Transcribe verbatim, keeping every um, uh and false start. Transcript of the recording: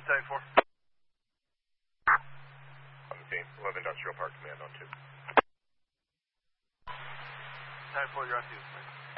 Tag four. On the scene. We'll have Industrial Park Command on two. Tag four, you're on two.